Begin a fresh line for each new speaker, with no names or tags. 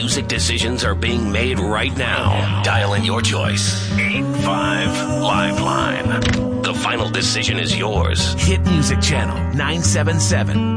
music decisions are being made right now. Dial in your choice. 85 Liveline. The final decision is yours.
Hit Music Channel 977.